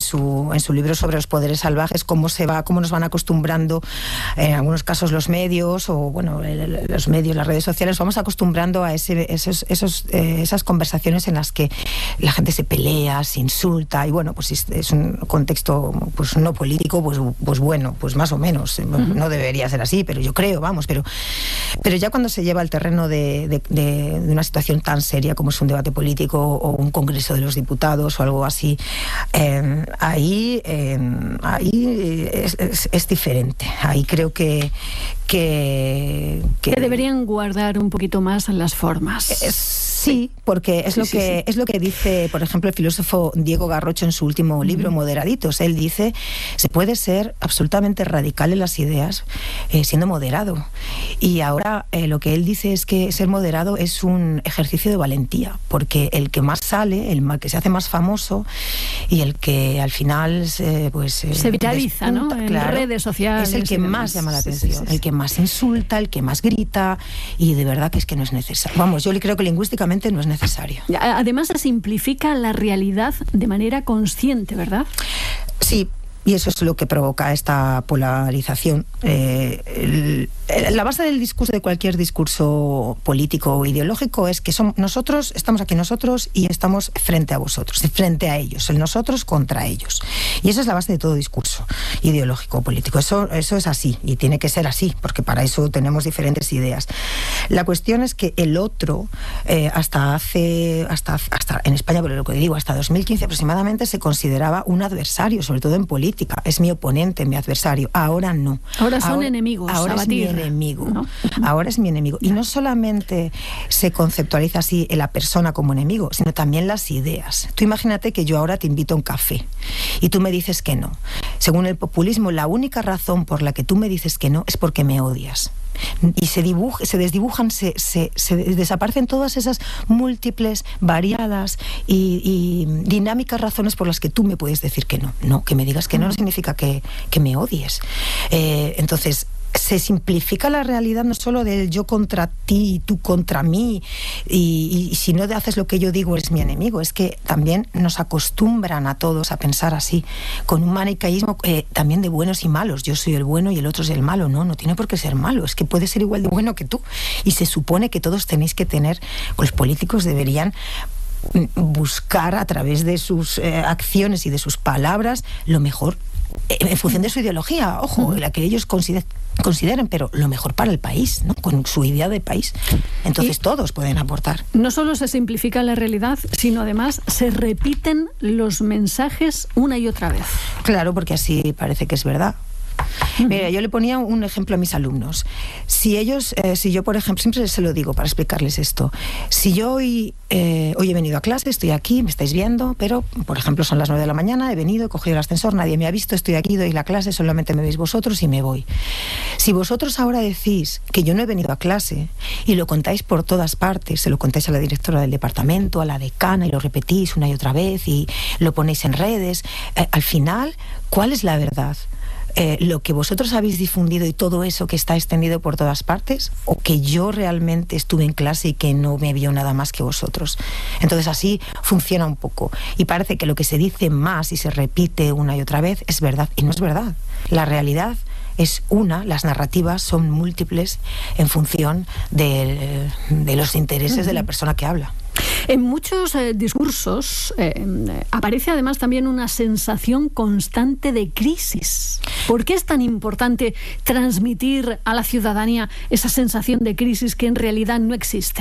su libro sobre los poderes salvajes, cómo nos van acostumbrando, en algunos casos los medios, o bueno, los medios, las redes sociales, vamos acostumbrando a esas conversaciones en las que la gente se pelea, se insulta, y bueno, pues es un contexto pues no político, pues bueno, pues más o menos, no debería ser así, pero yo creo, pero ya cuando se lleva al terreno de una situación tan seria como es un debate político o un congreso de los diputados o algo así, ahí es diferente. Ahí creo que deberían guardar un poquito más las formas. Sí, porque es lo que dice, por ejemplo, el filósofo Diego Garrocho en su último libro, Moderaditos. Él dice, se puede ser absolutamente radical en las ideas siendo moderado. Y ahora lo que él dice es que ser moderado es un ejercicio de valentía, porque el que más sale, el que se hace más famoso y el que al final se viraliza, ¿no? En redes sociales. Es el que más llama la atención, el que más insulta, el que más grita, y de verdad que es que no es necesario. Vamos, yo creo que lingüísticamente no es necesario. Además, se simplifica la realidad de manera consciente, ¿verdad? Sí. Y eso es lo que provoca esta polarización. La base del discurso, de cualquier discurso político o ideológico, es que nosotros, estamos aquí nosotros y estamos frente a vosotros, frente a ellos, el nosotros contra ellos. Y esa es la base de todo discurso ideológico o político. Eso es así, y tiene que ser así, porque para eso tenemos diferentes ideas. La cuestión es que el otro, hasta en España, por lo que digo, hasta 2015 aproximadamente, se consideraba un adversario, sobre todo en política. Es mi oponente, mi adversario. Ahora no. Ahora son enemigos. Ahora es mi enemigo. ¿No? Ahora es mi enemigo. Y no solamente se conceptualiza así la persona como enemigo, sino también las ideas. Tú imagínate que yo ahora te invito a un café y tú me dices que no. Según el populismo, la única razón por la que tú me dices que no es porque me odias. Y se desdibujan, se desaparecen todas esas múltiples, variadas y dinámicas razones por las que tú me puedes decir que no. No, que me digas que no significa que me odies. Entonces, se simplifica la realidad no solo del yo contra ti y tú contra mí, y si no haces lo que yo digo eres mi enemigo. Es que también nos acostumbran a todos a pensar así, con un manicaísmo también de buenos y malos. Yo soy el bueno y el otro es el malo. No tiene por qué ser malo, es que puede ser igual de bueno que tú. Y se supone que todos tenéis que tener, los políticos deberían buscar a través de sus acciones y de sus palabras lo mejor en función de su ideología, ojo, la que ellos consideren, pero lo mejor para el país, ¿no? Con su idea de país. Entonces todos pueden aportar. No solo se simplifica la realidad, sino además se repiten los mensajes una y otra vez. Claro, porque así parece que es verdad. Mira, yo le ponía un ejemplo a mis alumnos. Si yo, por ejemplo, siempre se lo digo para explicarles esto. Si yo hoy he venido a clase, estoy aquí, me estáis viendo, pero, por ejemplo, son las 9 de la mañana, he venido, he cogido el ascensor, nadie me ha visto, estoy aquí, doy la clase, solamente me veis vosotros y me voy. Si vosotros ahora decís que yo no he venido a clase y lo contáis por todas partes, se lo contáis a la directora del departamento, a la decana, y lo repetís una y otra vez y lo ponéis en redes, al final, ¿cuál es la verdad? Lo que vosotros habéis difundido y todo eso que está extendido por todas partes, o que yo realmente estuve en clase y que no me vio nada más que vosotros. Entonces así funciona un poco, y parece que lo que se dice más y se repite una y otra vez es verdad, y no es verdad. La realidad es una, las narrativas son múltiples en función de los intereses de la persona que habla. En muchos discursos aparece además también una sensación constante de crisis. ¿Por qué es tan importante transmitir a la ciudadanía esa sensación de crisis que en realidad no existe?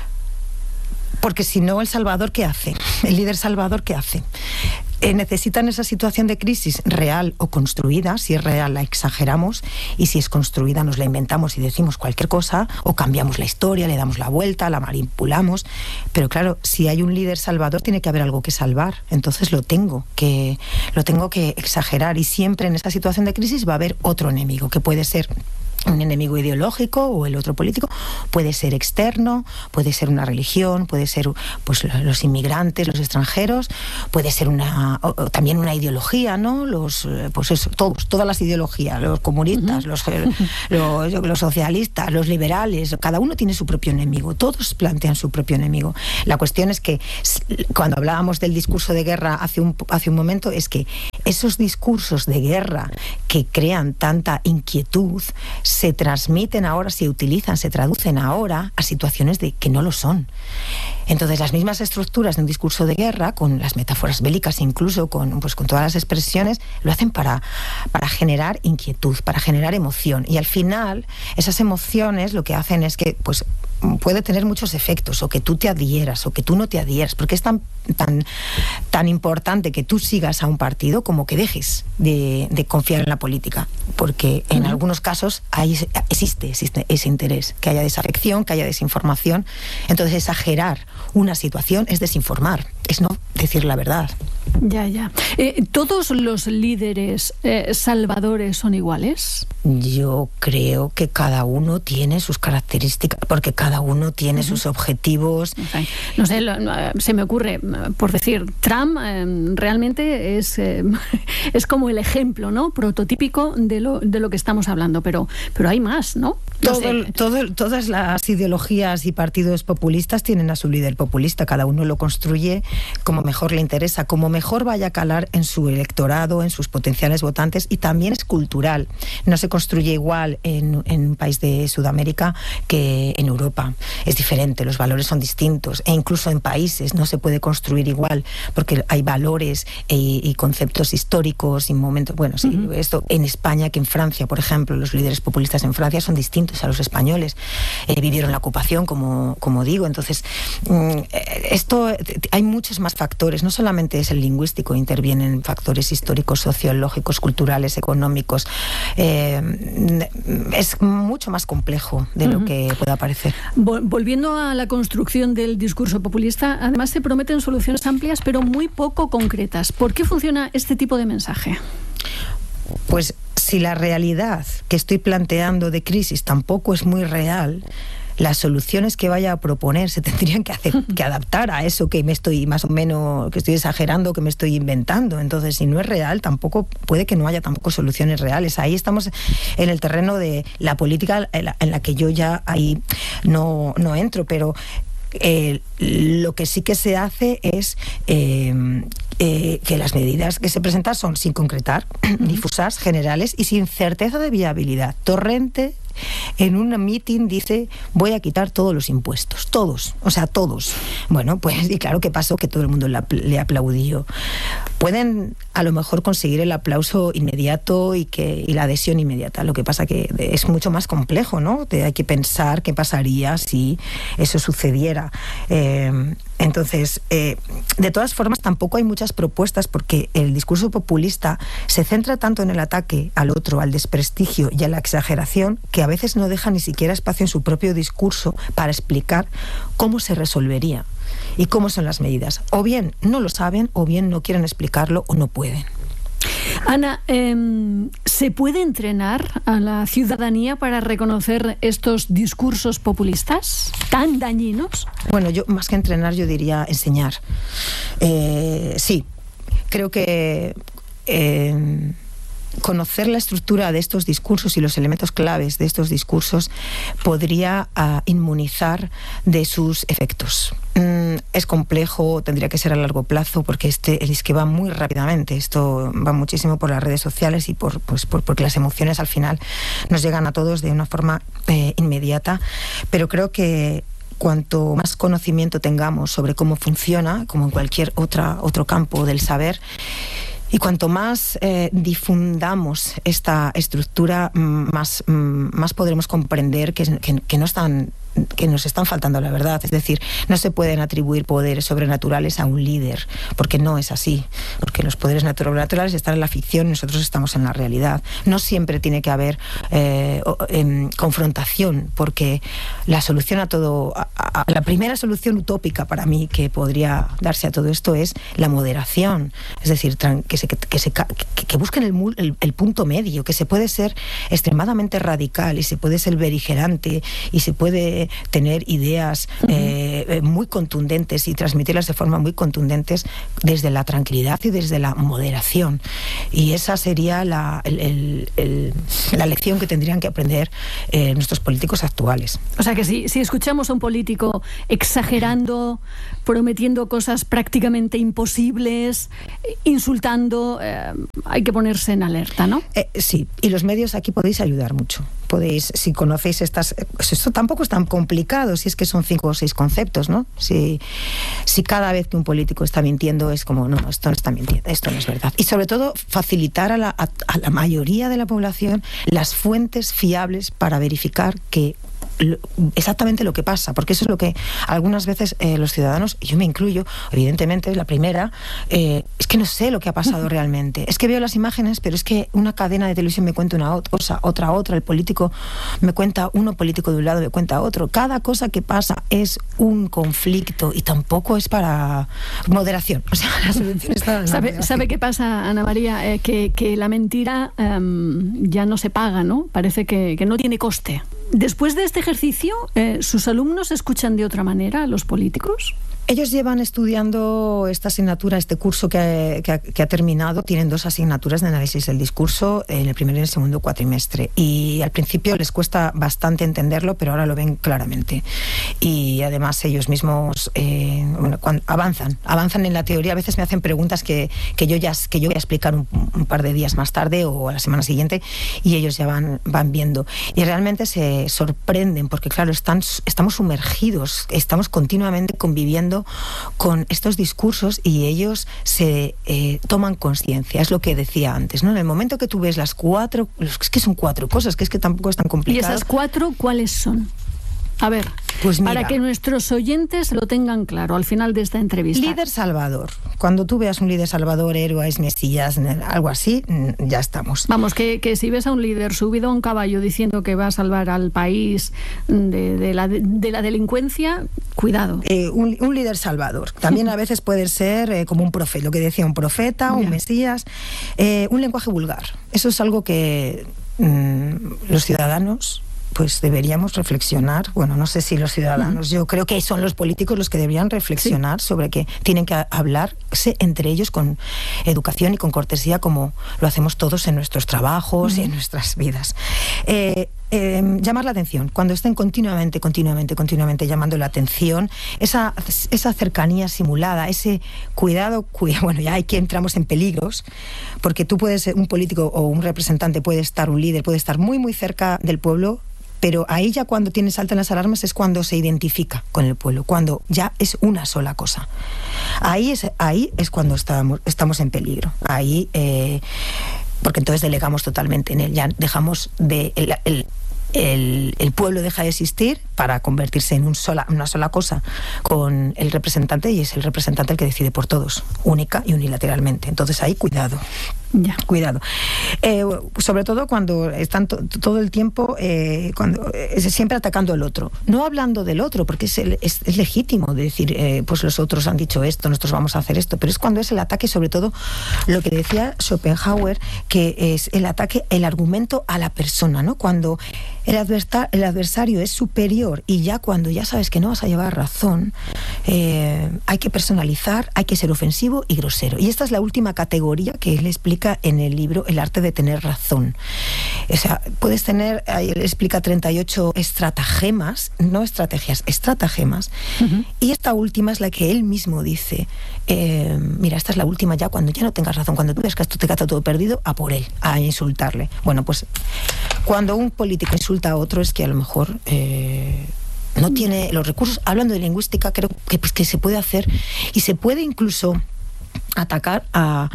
Porque si no, ¿el salvador qué hace? ¿El líder salvador qué hace? Necesitan esa situación de crisis real o construida. Si es real la exageramos, y si es construida nos la inventamos y decimos cualquier cosa, o cambiamos la historia, le damos la vuelta, la manipulamos. Pero claro, si hay un líder salvador tiene que haber algo que salvar, entonces lo tengo que exagerar, y siempre en esa situación de crisis va a haber otro enemigo, que puede ser un enemigo ideológico o el otro político, puede ser externo, puede ser una religión, puede ser pues los inmigrantes, los extranjeros, puede ser también una ideología, ¿no? Pues eso, todas las ideologías, los comunistas, los socialistas, los liberales, cada uno tiene su propio enemigo, todos plantean su propio enemigo. La cuestión es que cuando hablábamos del discurso de guerra hace un momento, es que esos discursos de guerra que crean tanta inquietud se transmiten ahora, se utilizan, se traducen ahora a situaciones de que no lo son. Entonces, las mismas estructuras de un discurso de guerra, con las metáforas bélicas, incluso con todas las expresiones, lo hacen para generar inquietud, para generar emoción. Y al final, esas emociones lo que hacen es que pues puede tener muchos efectos, o que tú te adhieras, o que tú no te adhieras, porque es tan importante que tú sigas a un partido como que dejes de confiar en la política, porque en algunos casos existe ese interés, que haya desafección, que haya desinformación. Entonces, exagerar una situación es desinformar, es no decir la verdad. Ya. ¿Todos los líderes salvadores son iguales? Yo creo que cada uno tiene sus características, porque cada uno tiene sus objetivos. No sé, se me ocurre, por decir, Trump realmente es como el ejemplo, ¿no?, prototípico de lo que estamos hablando, pero hay más, ¿no? Todas las ideologías y partidos populistas tienen a su líder populista, cada uno lo construye como mejor le interesa, como mejor vaya a calar en su electorado, en sus potenciales votantes, y también es cultural. No se construye igual en un país de Sudamérica que en Europa. Es diferente, los valores son distintos, e incluso en países no se puede construir igual, porque hay valores y conceptos históricos y momentos. Bueno, sí, esto en España que en Francia, por ejemplo, los líderes populistas en Francia son distintos a los españoles. Vivieron la ocupación, como digo. Entonces, hay muchos más factores, no solamente es el lingüístico, intervienen factores históricos, sociológicos, culturales, económicos. Es mucho más complejo de lo que pueda parecer. Volviendo a la construcción del discurso populista, además se prometen soluciones amplias pero muy poco concretas. ¿Por qué funciona este tipo de mensaje? Pues si la realidad que estoy planteando de crisis tampoco es muy real, las soluciones que vaya a proponer se tendrían que adaptar a eso que me estoy más o menos, que estoy exagerando, que me estoy inventando. Entonces, si no es real, tampoco puede que no haya tampoco soluciones reales. Ahí estamos en el terreno de la política en la que yo ya ahí no entro, pero lo que sí que se hace es que las medidas que se presentan son sin concretar, difusas, generales y sin certeza de viabilidad. Torrente en un meeting dice: voy a quitar todos los impuestos, todos. Bueno, pues, y claro, ¿qué pasó? Que todo el mundo le aplaudió. Pueden a lo mejor conseguir el aplauso inmediato y la adhesión inmediata. Lo que pasa que es mucho más complejo, ¿no? Hay que pensar qué pasaría si eso sucediera. Entonces, de todas formas, tampoco hay muchas propuestas, porque el discurso populista se centra tanto en el ataque al otro, al desprestigio y a la exageración, que a veces no deja ni siquiera espacio en su propio discurso para explicar cómo se resolvería y cómo son las medidas. O bien no lo saben, o bien no quieren explicarlo, o no pueden. Ana, ¿se puede entrenar a la ciudadanía para reconocer estos discursos populistas tan dañinos? Bueno, yo más que entrenar, yo diría enseñar. Sí, creo que conocer la estructura de estos discursos y los elementos claves de estos discursos podría inmunizar de sus efectos. Es complejo, tendría que ser a largo plazo, porque es que va muy rápidamente. Esto va muchísimo por las redes sociales y porque las emociones al final nos llegan a todos de una forma inmediata. Pero creo que cuanto más conocimiento tengamos sobre cómo funciona, como en cualquier otro campo del saber, y cuanto más difundamos esta estructura, más podremos comprender que nos están faltando la verdad. Es decir, no se pueden atribuir poderes sobrenaturales a un líder, porque no es así. Porque los poderes sobrenaturales están en la ficción y nosotros estamos en la realidad. No siempre tiene que haber confrontación, porque la solución a todo la primera solución utópica para mí que podría darse a todo esto es la moderación. Es decir, que busquen el punto medio, que se puede ser extremadamente radical y se puede ser beligerante y se puede tener ideas muy contundentes y transmitirlas de forma muy contundentes desde la tranquilidad y desde la moderación. Y esa sería la lección que tendrían que aprender nuestros políticos actuales. O sea que si escuchamos a un político exagerando, prometiendo cosas prácticamente imposibles, insultando, hay que ponerse en alerta, ¿no? Sí, y los medios aquí podéis ayudar mucho. Podéis, si conocéis esto tampoco es tan complicado, si es que son 5 o 6 conceptos, ¿no? Si cada vez que un político está mintiendo es como, no, esto no está mintiendo, esto no es verdad. Y sobre todo, facilitar a la mayoría de la población las fuentes fiables para verificar que exactamente lo que pasa, porque eso es lo que algunas veces los ciudadanos, y yo me incluyo, evidentemente, la primera, es que no sé lo que ha pasado realmente. Es que veo las imágenes, pero es que una cadena de televisión me cuenta una cosa, otra, el político me cuenta, uno político de un lado me cuenta otro. Cada cosa que pasa es un conflicto y tampoco es para moderación. O sea, la solución está en la moderación. ¿Sabe qué pasa, Ana María? Que la mentira ya no se paga, ¿no? Parece que no tiene coste. Después de este ejercicio, ¿sus alumnos escuchan de otra manera a los políticos? Ellos llevan estudiando esta asignatura, este curso que ha terminado. Tienen 2 asignaturas de análisis del discurso en el primer y en el segundo cuatrimestre. Y al principio les cuesta bastante entenderlo, pero ahora lo ven claramente. Y además ellos mismos cuando avanzan en la teoría. A veces me hacen preguntas que yo voy a explicar un par de días más tarde o a la semana siguiente, y ellos ya van viendo. Y realmente se sorprenden porque, claro, estamos sumergidos, estamos continuamente conviviendo con estos discursos y ellos se toman conciencia. Es lo que decía antes, ¿no? En el momento que tú ves las 4, es que son 4 cosas, que es que tampoco es tan complicado. ¿Y esas 4 cuáles son? A ver, pues mira, para que nuestros oyentes lo tengan claro al final de esta entrevista. Líder salvador. Cuando tú veas un líder salvador, héroes, mesías, algo así, ya estamos. Vamos, que si ves a un líder subido a un caballo diciendo que va a salvar al país de la delincuencia, cuidado. Un líder salvador. También a veces puede ser como un profeta, lo que decía, un profeta, un mesías. Un lenguaje vulgar. Eso es algo que los ciudadanos pues deberíamos reflexionar. Bueno, no sé si los ciudadanos, yo creo que son los políticos los que deberían reflexionar sobre que tienen que hablarse entre ellos con educación y con cortesía, como lo hacemos todos en nuestros trabajos y en nuestras vidas. Llamar la atención, cuando estén continuamente llamando la atención, esa cercanía simulada, ese cuidado, bueno, ya aquí entramos en peligros, porque tú puedes ser un político o un representante, un líder puede estar muy muy cerca del pueblo, pero ahí ya cuando saltan las alarmas es cuando se identifica con el pueblo, cuando ya es una sola cosa. Ahí es cuando estamos en peligro. Ahí, porque entonces delegamos totalmente en él, ya dejamos el pueblo deja de existir para convertirse en una sola cosa con el representante, y es el representante el que decide por todos, única y unilateralmente. Entonces ahí cuidado. Ya. Cuidado. Sobre todo cuando están todo el tiempo siempre atacando al otro. No hablando del otro, porque es legítimo decir, pues los otros han dicho esto, nosotros vamos a hacer esto, pero es cuando es el ataque, sobre todo lo que decía Schopenhauer, que es el ataque, el argumento a la persona, ¿no? Cuando el adversario es superior y ya cuando ya sabes que no vas a llevar razón, hay que personalizar, hay que ser ofensivo y grosero. Y esta es la última categoría que él explica en el libro El arte de tener razón. O sea, puedes tener, él explica 38 estratagemas, no estrategias, estratagemas, y esta última es la que él mismo dice, mira, esta es la última ya, cuando ya no tengas razón, cuando tú ves que esto te queda todo perdido, a por él, a insultarle. Bueno, pues cuando un político insulta a otro es que a lo mejor no tiene los recursos. Hablando de lingüística, creo que se puede hacer, y se puede incluso atacar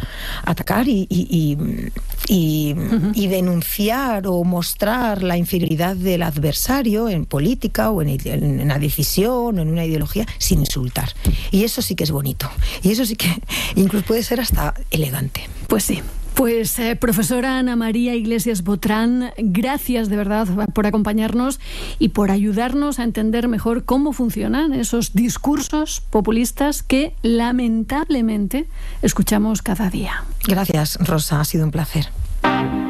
y denunciar o mostrar la inferioridad del adversario en política o en una decisión o en una ideología sin insultar. Y eso sí que es bonito. Y eso sí que incluso puede ser hasta elegante. Pues sí. Pues profesora Ana María Iglesias Botrán, gracias de verdad por acompañarnos y por ayudarnos a entender mejor cómo funcionan esos discursos populistas que lamentablemente escuchamos cada día. Gracias, Rosa, ha sido un placer.